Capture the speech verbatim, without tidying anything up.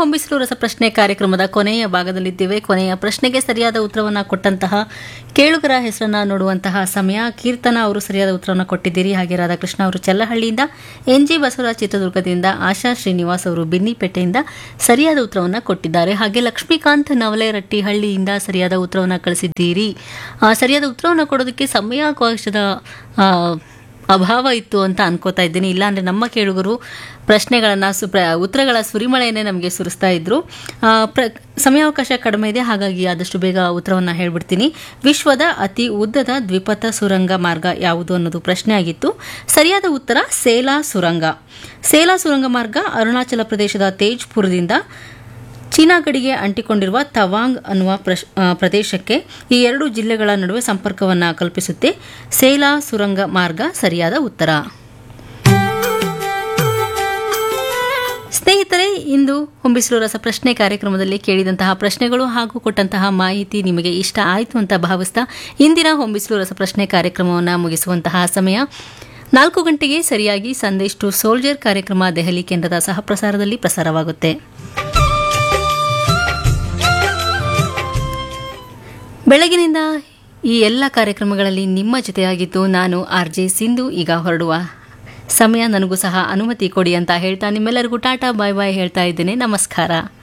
ಹೊಂಬಿಸಲು ರಸಪ್ರಶ್ನೆ ಕಾರ್ಯಕ್ರಮದ ಕೊನೆಯ ಭಾಗದಲ್ಲಿದ್ದೇವೆ. ಕೊನೆಯ ಪ್ರಶ್ನೆಗೆ ಸರಿಯಾದ ಉತ್ತರವನ್ನು ಕೊಟ್ಟಂತಹ ಕೇಳುಗರ ಹೆಸರನ್ನ ನೋಡುವಂತಹ ಸಮಯ. ಕೀರ್ತನ ಅವರು ಸರಿಯಾದ ಉತ್ತರವನ್ನು ಕೊಟ್ಟಿದ್ದೀರಿ. ಹಾಗೆ ರಾಧಾಕೃಷ್ಣ ಅವರು ಚಲ್ಲಹಳ್ಳಿಯಿಂದ, ಎನ್ ಜಿ ಬಸವರಾಜ್ ಚಿತ್ರದುರ್ಗದಿಂದ, ಆಶಾ ಶ್ರೀನಿವಾಸ್ ಅವರು ಬಿನ್ನಿಪೇಟೆಯಿಂದ ಸರಿಯಾದ ಉತ್ತರವನ್ನು ಕೊಟ್ಟಿದ್ದಾರೆ. ಹಾಗೆ ಲಕ್ಷ್ಮೀಕಾಂತ್ ನವಲೆರಟ್ಟಿ ಹಳ್ಳಿಯಿಂದ ಸರಿಯಾದ ಉತ್ತರವನ್ನು ಕಳಿಸಿದ್ದೀರಿ. ಆ, ಸರಿಯಾದ ಉತ್ತರವನ್ನು ಕೊಡೋದಕ್ಕೆ ಸಮಯಾವಕಾಶದ ಆ, ಅಭಾವ ಇತ್ತು ಅಂತ ಅನ್ಕೋತಾ ಇದ್ದೀನಿ. ಇಲ್ಲಾಂದರೆ ನಮ್ಮ ಕೇಳುಗರು ಪ್ರಶ್ನೆಗಳನ್ನು ಸು ಪ್ರ ಉತ್ತರಗಳ ಸುರಿಮಳೆಯನ್ನೇ ನಮಗೆ ಸುರಿಸ್ತಾ ಇದ್ರು. ಪ್ರ ಸಮಯಾವಕಾಶ ಕಡಿಮೆ ಇದೆ, ಹಾಗಾಗಿ ಆದಷ್ಟು ಬೇಗ ಉತ್ತರವನ್ನು ಹೇಳ್ಬಿಡ್ತೀನಿ. ವಿಶ್ವದ ಅತಿ ಉದ್ದದ ದ್ವಿಪಥ ಸುರಂಗ ಮಾರ್ಗ ಯಾವುದು ಅನ್ನೋದು ಪ್ರಶ್ನೆ ಆಗಿತ್ತು. ಸರಿಯಾದ ಉತ್ತರ ಸೇಲಾ ಸುರಂಗ. ಸೇಲಾ ಸುರಂಗ ಮಾರ್ಗ ಅರುಣಾಚಲ ಪ್ರದೇಶದ ತೇಜ್ಪುರದಿಂದ ಚೀನಾ ಗಡಿಗೆ ಅಂಟಿಕೊಂಡಿರುವ ತವಾಂಗ್ ಅನ್ನುವ ಪ್ರದೇಶಕ್ಕೆ ಈ ಎರಡು ಜಿಲ್ಲೆಗಳ ನಡುವೆ ಸಂಪರ್ಕವನ್ನು ಕಲ್ಪಿಸುತ್ತೆ. ಸೇಲಾ ಸುರಂಗ ಮಾರ್ಗ ಸರಿಯಾದ ಉತ್ತರ. ಸ್ನೇಹಿತರೆ, ಇಂದು ಹೊಂಬಿಸಲು ರಸಪ್ರಶ್ನೆ ಕಾರ್ಯಕ್ರಮದಲ್ಲಿ ಕೇಳಿದಂತಹ ಪ್ರಶ್ನೆಗಳು ಹಾಗೂ ಕೊಟ್ಟಂತಹ ಮಾಹಿತಿ ನಿಮಗೆ ಇಷ್ಟ ಆಯಿತು ಅಂತ ಭಾವಿಸ್ತಾ ಇಂದಿನ ಹೊಂಬಿಸಲು ರಸಪ್ರಶ್ನೆ ಕಾರ್ಯಕ್ರಮವನ್ನು ಮುಗಿಸುವಂತಹ ಸಮಯ. ನಾಲ್ಕು ಗಂಟೆಗೆ ಸರಿಯಾಗಿ ಸಂದೇಶ್ ಟು ಸೋಲ್ಜರ್ ಕಾರ್ಯಕ್ರಮ ದೆಹಲಿ ಕೇಂದ್ರದ ಸಹಪ್ರಸಾರದಲ್ಲಿ ಪ್ರಸಾರವಾಗುತ್ತೆ. ಬೆಳಗಿನಿಂದ ಈ ಎಲ್ಲ ಕಾರ್ಯಕ್ರಮಗಳಲ್ಲಿ ನಿಮ್ಮ ಜೊತೆಯಾಗಿದ್ದು ನಾನು ಆರ್ ಜೆ ಸಿಂಧು. ಈಗ ಹೊರಡುವ ಸಮಯ, ನನಗೂ ಸಹ ಅನುಮತಿ ಕೊಡಿ ಅಂತ ಹೇಳ್ತಾ ನಿಮ್ಮೆಲ್ಲರಿಗೂ ಟಾಟಾ ಬಾಯ್ ಬಾಯ್ ಹೇಳ್ತಾ ಇದ್ದೇನೆ. ನಮಸ್ಕಾರ.